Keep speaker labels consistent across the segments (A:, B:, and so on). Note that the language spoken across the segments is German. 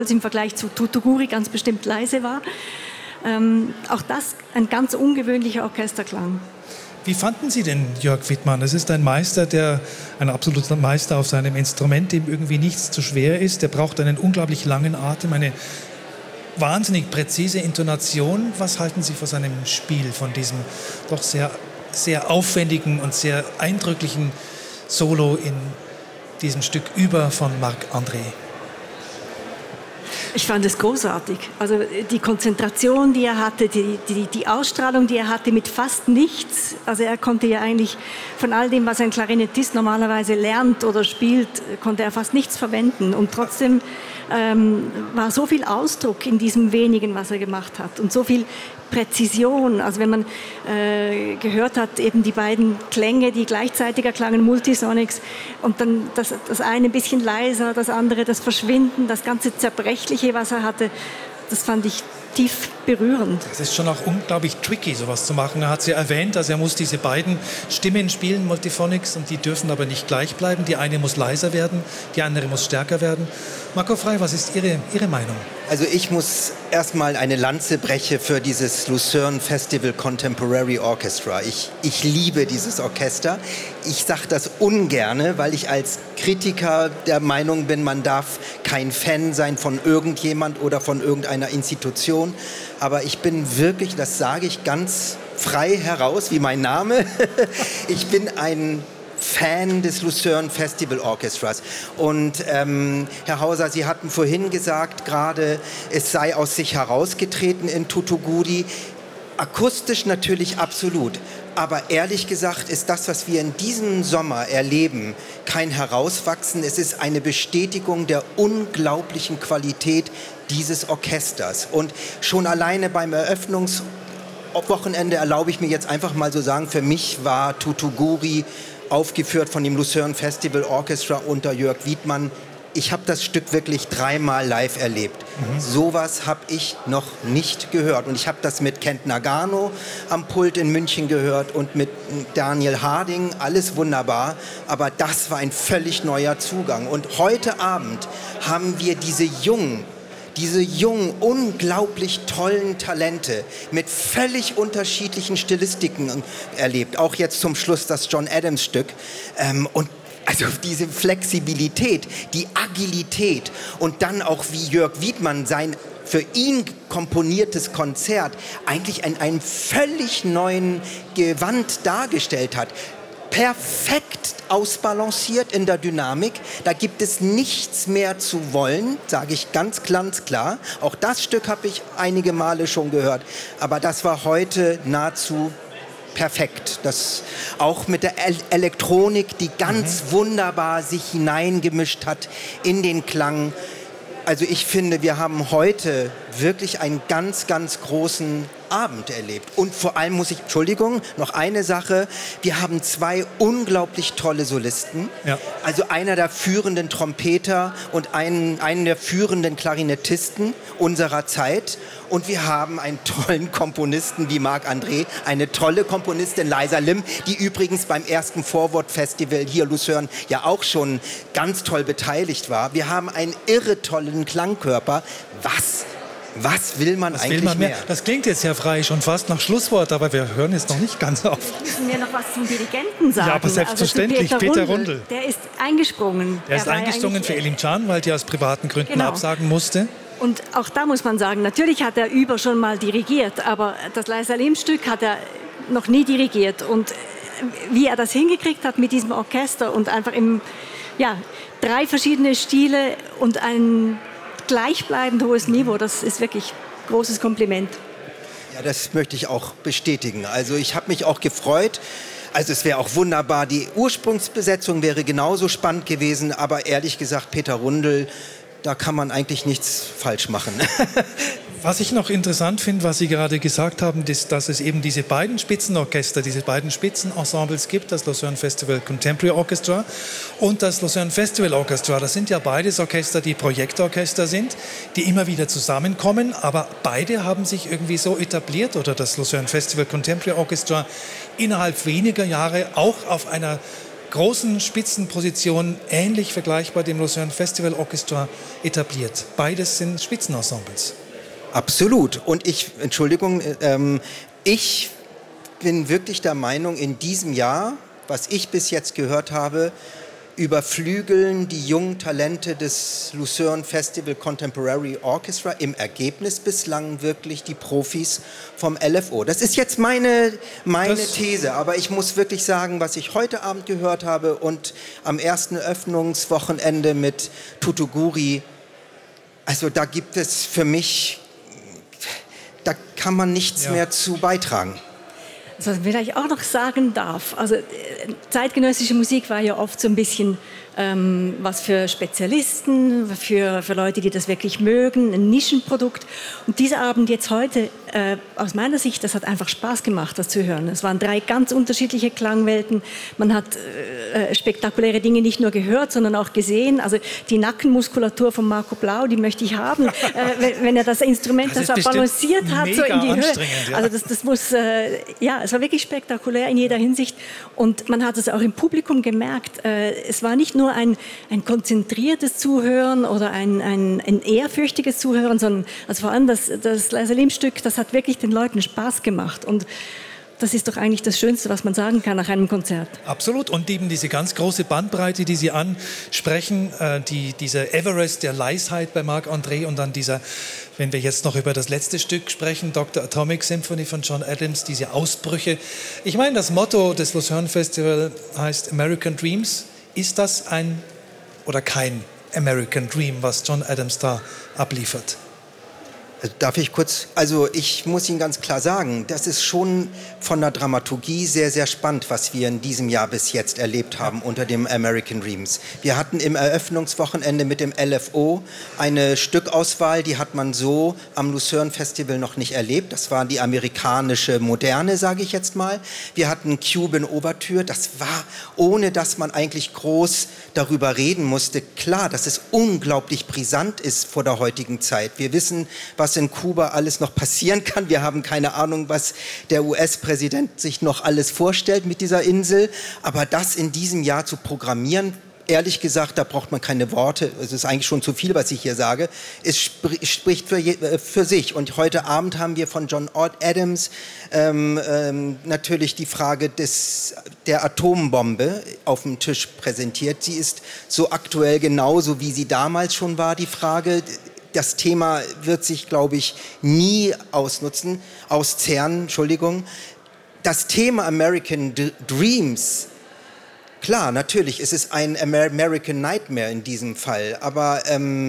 A: im Vergleich zu Tutu-Guri ganz bestimmt leise war. Auch das ein ganz ungewöhnlicher Orchesterklang.
B: Wie fanden Sie denn Jörg Widmann? Es ist ein Meister, ein absoluter Meister auf seinem Instrument, dem irgendwie nichts zu schwer ist. Der braucht einen unglaublich langen Atem, eine wahnsinnig präzise Intonation. Was halten Sie von seinem Spiel, von diesem doch sehr, sehr aufwendigen und sehr eindrücklichen Solo in diesem Stück Über von Marc-André?
A: Ich fand es großartig. Also die Konzentration, die er hatte, die Ausstrahlung, die er hatte mit fast nichts. Also er konnte ja eigentlich von all dem, was ein Klarinettist normalerweise lernt oder spielt, konnte er fast nichts verwenden. Und trotzdem war so viel Ausdruck in diesem wenigen, was er gemacht hat. Und so viel Präzision. Also wenn man gehört hat, eben die beiden Klänge, die gleichzeitiger klangen, Multisonics, und dann das eine ein bisschen leiser, das andere das Verschwinden, das ganze Zerbrechliche, was er hatte, das fand ich tief berührend.
B: Es ist schon auch unglaublich tricky, sowas zu machen. Er hat es ja erwähnt, also er muss diese beiden Stimmen spielen, Multiphonics, und die dürfen aber nicht gleich bleiben. Die eine muss leiser werden, die andere muss stärker werden. Marco Frey, was ist Ihre Meinung?
C: Also ich muss erstmal eine Lanze brechen für dieses Lucerne Festival Contemporary Orchestra. Ich liebe dieses Orchester. Ich sage das ungerne, weil ich als Kritiker der Meinung bin, man darf kein Fan sein von irgendjemand oder von irgendeiner Institution. Aber ich bin wirklich, das sage ich ganz frei heraus, wie mein Name, ich bin ein Fan des Lucerne Festival Orchestras. Und Herr Hauser, Sie hatten vorhin gesagt, gerade es sei aus sich herausgetreten in Tutu-Guri. Akustisch natürlich absolut. Aber ehrlich gesagt ist das, was wir in diesem Sommer erleben, kein Herauswachsen. Es ist eine Bestätigung der unglaublichen Qualität dieses Orchesters. Und schon alleine beim Eröffnungswochenende erlaube ich mir jetzt einfach mal so sagen, für mich war Tutu-Guri aufgeführt von dem Lucerne Festival Orchestra unter Jörg Widmann. Ich habe das Stück wirklich 3-mal live erlebt. Sowas habe ich noch nicht gehört. Und ich habe das mit Kent Nagano am Pult in München gehört und mit Daniel Harding. Alles wunderbar. Aber das war ein völlig neuer Zugang. Und heute Abend haben wir diese jungen, unglaublich tollen Talente mit völlig unterschiedlichen Stilistiken erlebt. Auch jetzt zum Schluss das John Adams Stück. Und also diese Flexibilität, die Agilität und dann auch, wie Jörg Widmann sein für ihn komponiertes Konzert eigentlich in einem völlig neuen Gewand dargestellt hat. Perfekt ausbalanciert in der Dynamik. Da gibt es nichts mehr zu wollen, sage ich ganz klar. Auch das Stück habe ich einige Male schon gehört. Aber das war heute nahezu perfekt. Das auch mit der Elektronik, die ganz wunderbar sich hineingemischt hat in den Klang. Also ich finde, wir haben heute wirklich einen ganz, ganz großen Abend erlebt. Und vor allem noch eine Sache, wir haben 2 unglaublich tolle Solisten. Ja. Also einer der führenden Trompeter und einen der führenden Klarinettisten unserer Zeit. Und wir haben einen tollen Komponisten wie Marc-André, eine tolle Komponistin Liza Lim, die übrigens beim ersten Forward-Festival hier Lucerne ja auch schon ganz toll beteiligt war. Wir haben einen irre tollen Klangkörper. Was will man eigentlich mehr?
B: Das klingt jetzt ja frei schon fast nach Schlusswort, aber wir hören jetzt noch nicht ganz auf.
A: Müssen wir noch was zum Dirigenten sagen?
B: Ja, aber selbstverständlich.
A: Also
B: Peter Rundl.
A: Der ist eingesprungen.
B: Der ist eingesprungen für Elim Can, weil die aus privaten Gründen absagen musste.
A: Und auch da muss man sagen, natürlich hat er Über schon mal dirigiert, aber das Liza Lim-Stück hat er noch nie dirigiert. Und wie er das hingekriegt hat mit diesem Orchester und einfach 3 verschiedene Stile und ein gleichbleibend hohes Niveau, das ist wirklich ein großes Kompliment.
C: Ja, das möchte ich auch bestätigen. Also ich habe mich auch gefreut. Also es wäre auch wunderbar, die Ursprungsbesetzung wäre genauso spannend gewesen, aber ehrlich gesagt, Peter Rundl, da kann man eigentlich nichts falsch machen.
B: Was ich noch interessant finde, was Sie gerade gesagt haben, ist, dass es eben diese beiden Spitzenorchester, diese beiden Spitzenensembles gibt, das Lucerne Festival Contemporary Orchestra und das Lucerne Festival Orchestra. Das sind ja beides Orchester, die Projektorchester sind, die immer wieder zusammenkommen, aber beide haben sich irgendwie so etabliert, oder das Lucerne Festival Contemporary Orchestra innerhalb weniger Jahre auch auf einer großen Spitzenposition ähnlich vergleichbar dem Lucerne Festival Orchestra etabliert. Beides sind Spitzenensembles.
C: Absolut. Und ich bin wirklich der Meinung, in diesem Jahr, was ich bis jetzt gehört habe, überflügeln die jungen Talente des Lucerne Festival Contemporary Orchestra im Ergebnis bislang wirklich die Profis vom LFO. Das ist jetzt meine These, aber ich muss wirklich sagen, was ich heute Abend gehört habe und am ersten Eröffnungswochenende mit Tutuguri, also da gibt es für mich, da kann man nichts mehr zu beitragen.
A: Was ich vielleicht auch noch sagen darf, also zeitgenössische Musik war ja oft so ein bisschen was für Spezialisten, für Leute, die das wirklich mögen, ein Nischenprodukt. Und dieser Abend jetzt heute, aus meiner Sicht, das hat einfach Spaß gemacht, das zu hören. Es waren 3 ganz unterschiedliche Klangwelten. Man hat spektakuläre Dinge nicht nur gehört, sondern auch gesehen. Also die Nackenmuskulatur von Marco Blau, die möchte ich haben, wenn er das Instrument das balanciert hat, so in die Höhe.
B: Ja.
A: Also das muss, es war wirklich spektakulär in jeder Hinsicht. Und man hat es auch im Publikum gemerkt. Es war nicht nur ein konzentriertes Zuhören oder ein ehrfürchtiges Zuhören, sondern also vor allem das Leiser Lim-Stück, das hat wirklich den Leuten Spaß gemacht. Und das ist doch eigentlich das Schönste, was man sagen kann nach einem Konzert.
B: Absolut. Und eben diese ganz große Bandbreite, die Sie ansprechen, dieser Everest der Leisheit bei Marc-André und dann dieser, wenn wir jetzt noch über das letzte Stück sprechen, Dr. Atomic Symphony von John Adams, diese Ausbrüche. Ich meine, das Motto des Lucerne Festival heißt American Dreams. Ist das ein oder kein American Dream, was John Adams da abliefert?
C: Darf ich kurz, also ich muss Ihnen ganz klar sagen, das ist schon von der Dramaturgie sehr, sehr spannend, was wir in diesem Jahr bis jetzt erlebt haben unter dem American Dreams. Wir hatten im Eröffnungswochenende mit dem LFO eine Stückauswahl, die hat man so am Lucerne Festival noch nicht erlebt. Das war die amerikanische Moderne, sage ich jetzt mal. Wir hatten Cuban Ouvertüre, das war, ohne dass man eigentlich groß darüber reden musste, klar, dass es unglaublich brisant ist vor der heutigen Zeit. Wir wissen, was in Kuba alles noch passieren kann. Wir haben keine Ahnung, was der US-Präsident sich noch alles vorstellt mit dieser Insel. Aber das in diesem Jahr zu programmieren, ehrlich gesagt, da braucht man keine Worte. Es ist eigentlich schon zu viel, was ich hier sage. Es spricht für sich. Und heute Abend haben wir von John Adams natürlich die Frage der Atombombe auf dem Tisch präsentiert. Sie ist so aktuell genauso, wie sie damals schon war, die Frage. Das Thema wird sich, glaube ich, nie auszernen. Das Thema American Dreams, klar, natürlich, es ist ein American Nightmare in diesem Fall, aber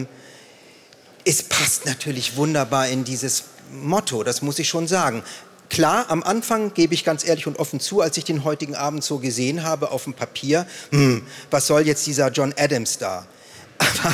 C: es passt natürlich wunderbar in dieses Motto, das muss ich schon sagen. Klar, am Anfang gebe ich ganz ehrlich und offen zu, als ich den heutigen Abend so gesehen habe auf dem Papier, was soll jetzt dieser John Adams da? Aber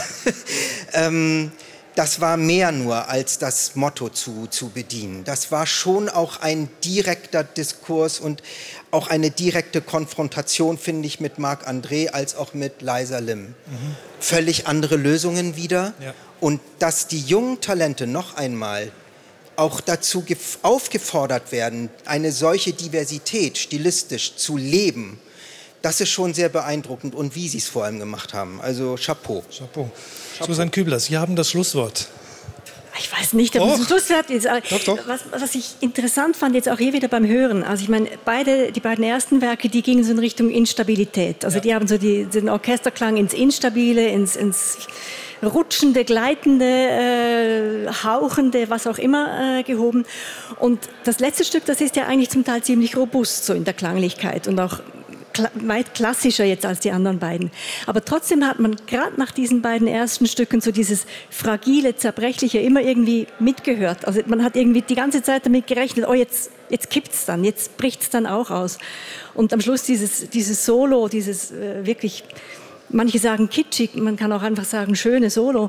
C: das war mehr nur als das Motto zu bedienen. Das war schon auch ein direkter Diskurs und auch eine direkte Konfrontation, finde ich, mit Marc-André als auch mit Leiser Lim. Völlig andere Lösungen wieder. Ja. Und dass die jungen Talente noch einmal auch dazu aufgefordert werden, eine solche Diversität stilistisch zu leben, das ist schon sehr beeindruckend und wie Sie es vor allem gemacht haben. Also Chapeau.
B: Chapeau. Susanne Kübler, Sie haben das Schlusswort.
A: Ich weiß nicht, ob es ein Schlusswort ist.
B: Doch.
A: Was ich interessant fand, jetzt auch hier wieder beim Hören, also ich meine, die beiden ersten Werke, die gingen so in Richtung Instabilität. Also die haben so den Orchesterklang ins Instabile, ins rutschende, gleitende, hauchende, was auch immer gehoben. Und das letzte Stück, das ist ja eigentlich zum Teil ziemlich robust so in der Klanglichkeit und auch weit klassischer jetzt als die anderen beiden. Aber trotzdem hat man gerade nach diesen beiden ersten Stücken so dieses fragile, zerbrechliche immer irgendwie mitgehört. Also man hat irgendwie die ganze Zeit damit gerechnet, oh jetzt kippt's dann, jetzt bricht's dann auch aus. Und am Schluss dieses Solo, dieses wirklich, manche sagen kitschig, man kann auch einfach sagen schöne Solo,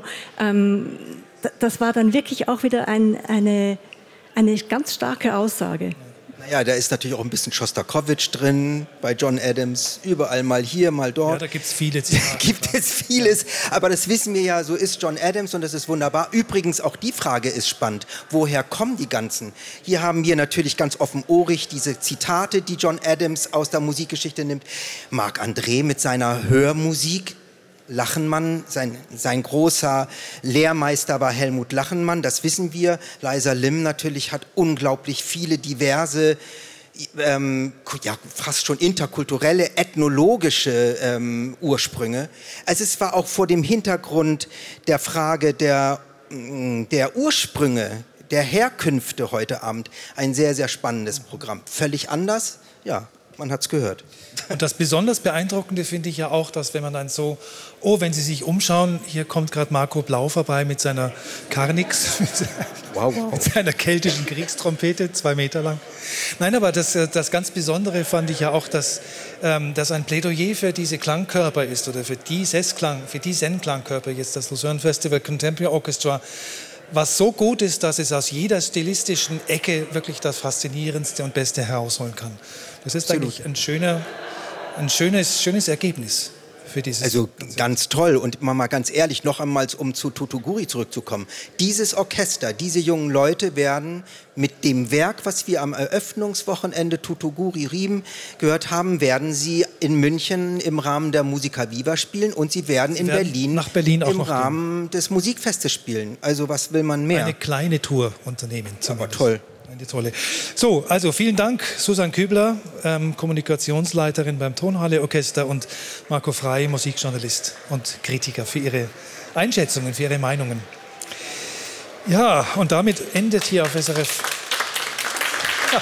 A: das war dann wirklich auch wieder eine ganz starke Aussage.
C: Ja, da ist natürlich auch ein bisschen Schostakowitsch drin bei John Adams. Überall mal hier, mal dort.
B: Ja, da gibt es viele Zitate.
C: Gibt es vieles. Aber das wissen wir ja, so ist John Adams und das ist wunderbar. Übrigens, auch die Frage ist spannend. Woher kommen die ganzen? Hier haben wir natürlich ganz offenohrig diese Zitate, die John Adams aus der Musikgeschichte nimmt. Marc André mit seiner Hörmusik. Lachenmann, sein großer Lehrmeister war Helmut Lachenmann, das wissen wir. Liza Lim natürlich hat unglaublich viele diverse, fast schon interkulturelle, ethnologische Ursprünge. Also es war auch vor dem Hintergrund der Frage der Ursprünge, der Herkünfte heute Abend ein sehr, sehr spannendes Programm. Völlig anders, ja. Man hat es gehört.
B: Und das besonders Beeindruckende finde ich ja auch, dass wenn man dann so, wenn Sie sich umschauen, hier kommt gerade Marco Blau vorbei mit seiner Karnix, mit seiner keltischen Kriegstrompete, 2 Meter lang. Nein, aber das ganz Besondere fand ich ja auch, dass ein Plädoyer für diese Klangkörper ist oder für die Zen-Klangkörper, jetzt das Lucerne Festival Contemporary Orchestra, was so gut ist, dass es aus jeder stilistischen Ecke wirklich das Faszinierendste und Beste herausholen kann. Das ist eigentlich ein schönes Ergebnis für dieses.
C: Also ganz toll. Und mal ganz ehrlich, noch einmal, um zu Tutuguri zurückzukommen. Dieses Orchester, diese jungen Leute werden mit dem Werk, was wir am Eröffnungswochenende Tutuguri Riem gehört haben, werden sie in München im Rahmen der Musica Viva spielen und sie werden in Berlin,
B: nach Berlin auch
C: im Rahmen des Musikfestes spielen. Also was will man mehr?
B: Eine kleine Tour unternehmen.
C: Aber toll.
B: Eine tolle. So, also vielen Dank, Susanne Kübler, Kommunikationsleiterin beim Tonhalle Orchester, und Marco Frey, Musikjournalist und Kritiker, für Ihre Einschätzungen, für Ihre Meinungen. Ja, und damit endet hier auf SRF. Ja.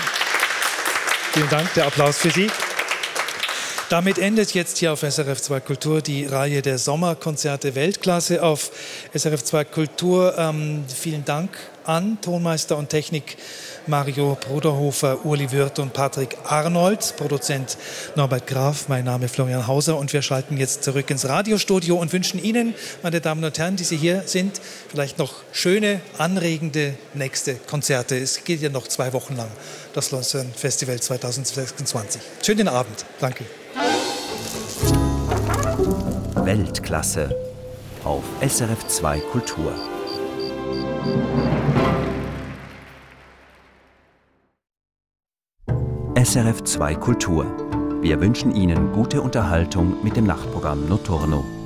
B: Vielen Dank, der Applaus für Sie. Damit endet jetzt hier auf SRF 2 Kultur die Reihe der Sommerkonzerte Weltklasse auf SRF 2 Kultur. Vielen Dank an Tonmeister und Technik Mario Bruderhofer, Uli Wirth und Patrick Arnold, Produzent Norbert Graf, mein Name Florian Hauser, und wir schalten jetzt zurück ins Radiostudio und wünschen Ihnen, meine Damen und Herren, die Sie hier sind, vielleicht noch schöne, anregende nächste Konzerte. Es geht ja noch 2 Wochen lang, das Lucerne Festival 2026. Schönen Abend, danke.
D: Weltklasse auf SRF 2 Kultur. SRF 2 Kultur. Wir wünschen Ihnen gute Unterhaltung mit dem Nachtprogramm Notturno.